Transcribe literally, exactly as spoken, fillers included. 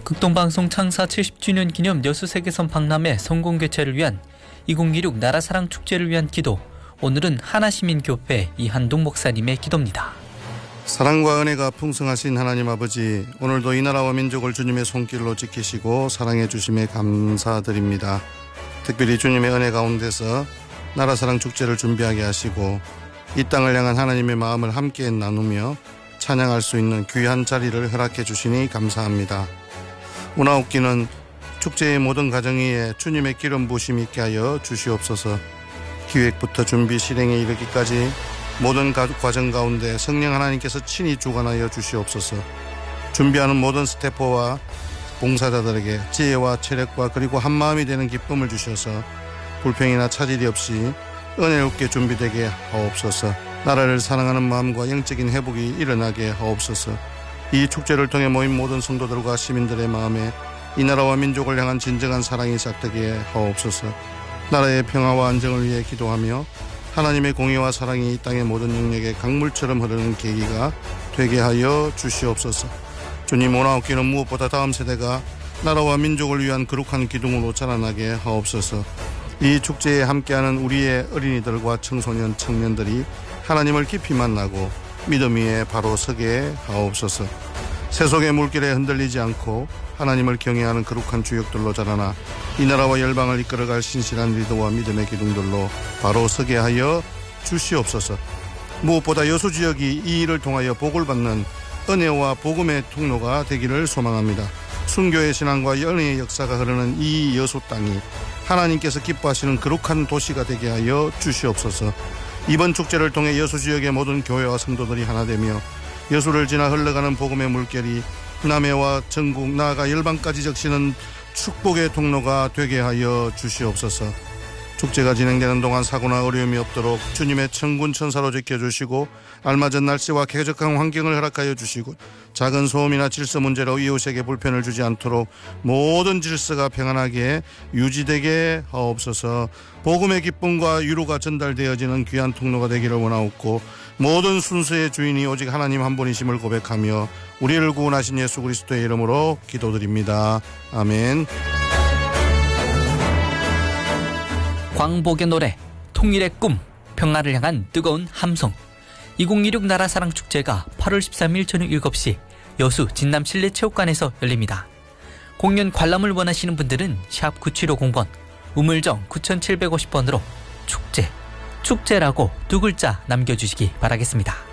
극동방송 창사 칠십 주년 기념 여수 세계선 박람회 성공 개최를 위한 이천이십육 나라사랑 축제를 위한 기도. 오늘은 하나시민교회 이한동 목사님의 기도입니다. 사랑과 은혜가 풍성하신 하나님 아버지, 오늘도 이 나라와 민족을 주님의 손길로 지키시고 사랑해 주심에 감사드립니다. 특별히 주님의 은혜 가운데서 나라사랑 축제를 준비하게 하시고 이 땅을 향한 하나님의 마음을 함께 나누며 찬양할 수 있는 귀한 자리를 허락해 주시니 감사합니다. 오나옵기는 축제의 모든 과정에 주님의 기름 부으심 있게 하여 주시옵소서. 기획부터 준비 실행에 이르기까지 모든 과정 가운데 성령 하나님께서 친히 주관하여 주시옵소서. 준비하는 모든 스태프와 봉사자들에게 지혜와 체력과 그리고 한마음이 되는 기쁨을 주셔서 불평이나 차질이 없이 은혜롭게 준비되게 하옵소서. 나라를 사랑하는 마음과 영적인 회복이 일어나게 하옵소서. 이 축제를 통해 모인 모든 성도들과 시민들의 마음에 이 나라와 민족을 향한 진정한 사랑이 시작되게 하옵소서. 나라의 평화와 안정을 위해 기도하며 하나님의 공의와 사랑이 이 땅의 모든 영역에 강물처럼 흐르는 계기가 되게 하여 주시옵소서. 주님, 오나옵기는 무엇보다 다음 세대가 나라와 민족을 위한 거룩한 기둥으로 자라나게 하옵소서. 이 축제에 함께하는 우리의 어린이들과 청소년, 청년들이 하나님을 깊이 만나고 믿음 위에 바로 서게 하옵소서. 세속의 물길에 흔들리지 않고 하나님을 경외하는 거룩한 주역들로 자라나 이 나라와 열방을 이끌어갈 신실한 리더와 믿음의 기둥들로 바로 서게 하여 주시옵소서. 무엇보다 여수 지역이 이 일을 통하여 복을 받는 은혜와 복음의 통로가 되기를 소망합니다. 순교의 신앙과 은혜의 역사가 흐르는 이 여수 땅이 하나님께서 기뻐하시는 거룩한 도시가 되게 하여 주시옵소서. 이번 축제를 통해 여수 지역의 모든 교회와 성도들이 하나 되며 여수를 지나 흘러가는 복음의 물결이 남해와 전국 나아가 열방까지 적시는 축복의 통로가 되게 하여 주시옵소서. 축제가 진행되는 동안 사고나 어려움이 없도록 주님의 천군 천사로 지켜주시고 알맞은 날씨와 쾌적한 환경을 허락하여 주시고 작은 소음이나 질서 문제로 이웃에게 불편을 주지 않도록 모든 질서가 평안하게 유지되게 하옵소서. 복음의 기쁨과 위로가 전달되어지는 귀한 통로가 되기를 원하옵고 모든 순서의 주인이 오직 하나님 한 분이심을 고백하며 우리를 구원하신 예수 그리스도의 이름으로 기도드립니다. 아멘. 광복의 노래, 통일의 꿈, 평화를 향한 뜨거운 함성. 이천이십육 나라사랑 축제가 팔월 십삼일 저녁 일곱 시 여수 진남 실내체육관에서 열립니다. 공연 관람을 원하시는 분들은 샵 구칠오공 번, 우물정 구칠오공 번으로 축제, 축제라고 두 글자 남겨주시기 바라겠습니다.